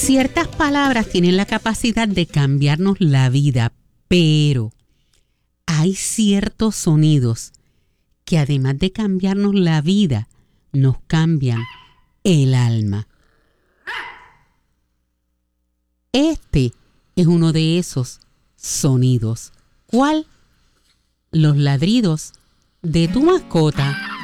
Ciertas palabras tienen la capacidad de cambiarnos la vida, pero hay ciertos sonidos que además de cambiarnos la vida, nos cambian el alma. Este es uno de esos sonidos. ¿Cuál? Los ladridos de tu mascota.